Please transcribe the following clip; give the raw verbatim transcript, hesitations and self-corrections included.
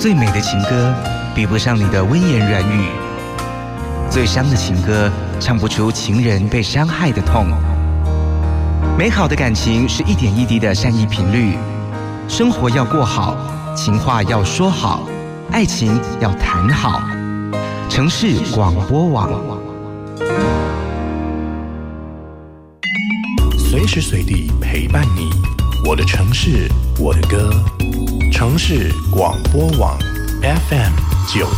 最美的情歌，比不上你的温言软语；最伤的情歌，唱不出情人被伤害的痛。美好的感情是一点一滴的善意频率，生活要过好，情话要说好，爱情要谈好。城市广播网， 随时随地陪伴你，我的城市，我的歌。城市广播网 F M 九